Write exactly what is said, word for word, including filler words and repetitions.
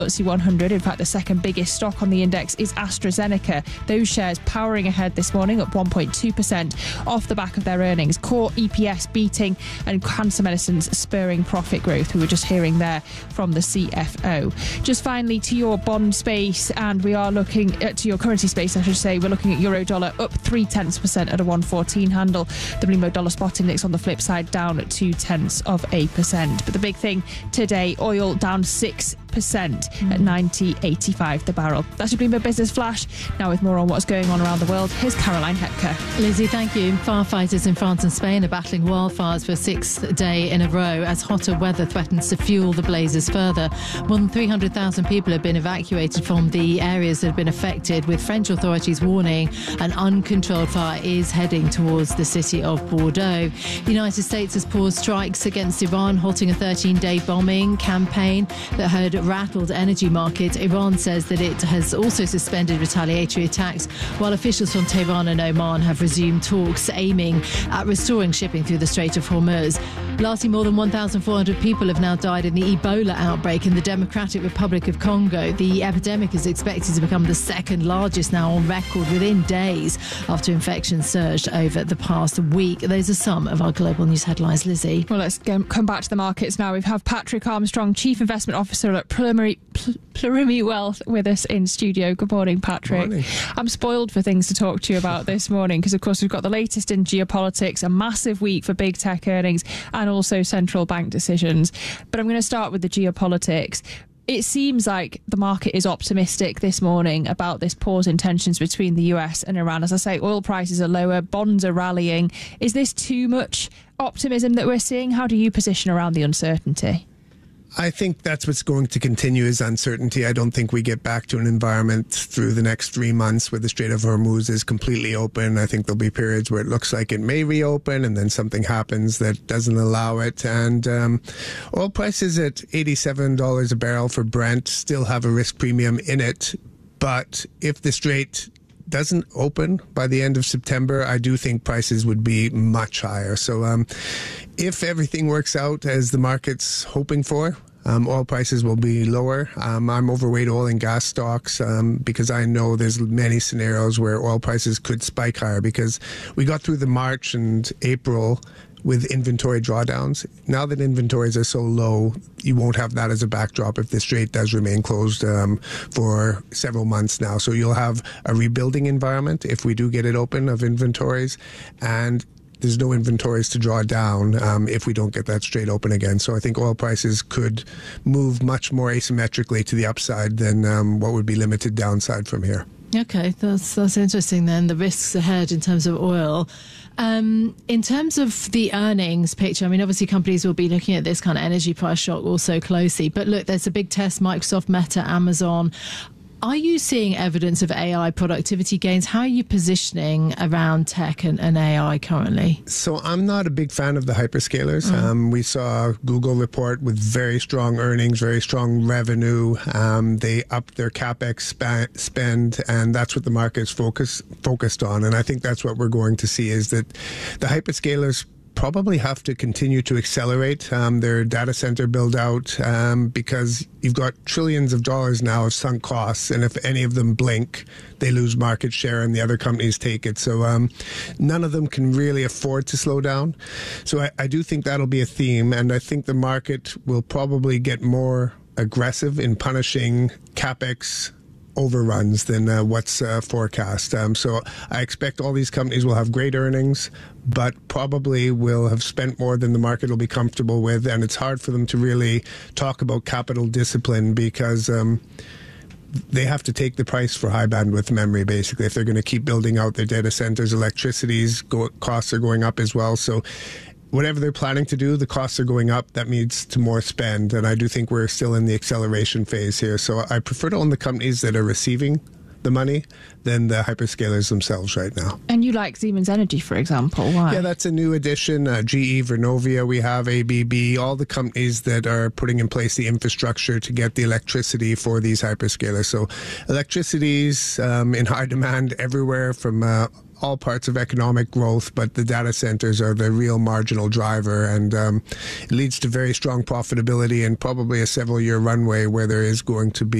F T S E one hundred. In fact, the second biggest stock on the index is AstraZeneca. Those shares powering ahead this morning, up one point two percent off the back of their earnings. Core E P S beating and cancer medicines spurring profit growth. We were just hearing there from the C F O. Just finally to your bond space, and we are looking at to your currency space, I should say. We're looking at euro dollar up three tenths percent at a one fourteen handle. The Bloomberg dollar spot index on the flip side down at two tenths of a percent. But the big thing today, oil down six percent mm. at ninety eighty-five the barrel. That's your Bloomberg Business Flash. Now with more on what's going on around the world, here's Caroline Hepker. Lizzie, thank you. Firefighters in France and Spain are battling wildfires for a sixth day in a row as hotter weather threatens to fuel the blazes further. More than three hundred thousand people have been evacuated from the areas that have been affected, with French authorities warning an uncontrolled fire is heading towards the city of Bordeaux. The United States has paused strikes against Iran, halting a thirteen-day bombing campaign that had rattled energy markets. Iran says that it has also suspended retaliatory attacks, while officials from Tehran and Oman have resumed talks aiming at restoring shipping through the Strait of Hormuz. Lastly, more than one thousand four hundred people have now died in the Ebola outbreak in the Democratic Republic of Congo. The epidemic is expected to become the second largest now on record within days after infections surged over the past week. Those are some of our global news headlines. Lizzie. Well, let's go, come back to the markets now. We have Patrick Armstrong, Chief Investment Officer at Plurimi, Plurimi Wealth, with us in studio. Good morning, Patrick. Morning. I'm spoiled for things to talk to you about this morning because, of course, we've got the latest in geopolitics, a massive week for big tech earnings and also central bank decisions. But I'm going to start with the geopolitics. It seems like the market is optimistic this morning about this pause in tensions between the U S and Iran. As I say, oil prices are lower, bonds are rallying. Is this too much optimism that we're seeing? How do you position around the uncertainty? I think that's what's going to continue is uncertainty. I don't think we get back to an environment through the next three months where the Strait of Hormuz is completely open. I think there'll be periods where it looks like it may reopen and then something happens that doesn't allow it. And um, oil prices at eighty-seven dollars a barrel for Brent still have a risk premium in it. But if the Strait doesn't open by the end of September, I do think prices would be much higher. So um, if everything works out as the market's hoping for, um, oil prices will be lower. Um, I'm overweight oil and gas stocks um, because I know there's many scenarios where oil prices could spike higher because we got through the March and April with inventory drawdowns. Now that inventories are so low, you won't have that as a backdrop if the Strait does remain closed um, for several months now. So you'll have a rebuilding environment if we do get it open of inventories, and there's no inventories to draw down um, if we don't get that Strait open again. So I think oil prices could move much more asymmetrically to the upside than um, what would be limited downside from here. Okay, that's that's interesting then, the risks ahead in terms of oil. Um, in terms of the earnings picture, I mean, obviously companies will be looking at this kind of energy price shock also closely. But look, there's a big test, Microsoft, Meta, Amazon. Are you seeing evidence of A I productivity gains? How are you positioning around tech and, and A I currently? So I'm not a big fan of the hyperscalers. Mm. Um, we saw Google report with very strong earnings, very strong revenue. Um, they upped their CapEx sp- spend, and that's what the market's focus, focused on. And I think that's what we're going to see is that the hyperscalers probably have to continue to accelerate um, their data center build out um, because you've got trillions of dollars now of sunk costs, and if any of them blink, they lose market share and the other companies take it. So um, none of them can really afford to slow down. So I, I do think that'll be a theme, and I think the market will probably get more aggressive in punishing CapEx overruns than uh, what's uh, forecast. Um, so I expect all these companies will have great earnings, but probably will have spent more than the market will be comfortable with. And it's hard for them to really talk about capital discipline because um, they have to take the price for high bandwidth memory, basically, if they're going to keep building out their data centers. Electricity's go- costs are going up as well. So whatever they're planning to do, the costs are going up. That leads to more spend. And I do think we're still in the acceleration phase here. So I prefer to own the companies that are receiving the money than the hyperscalers themselves right now. And you like Siemens Energy, for example. Why? Yeah, that's a new addition. Uh, G E, Vernovia, we have A B B, all the companies that are putting in place the infrastructure to get the electricity for these hyperscalers. So electricity's um, in high demand everywhere from uh, all parts of economic growth, but the data centers are the real marginal driver, and um, it leads to very strong profitability and probably a several-year runway where there is going to be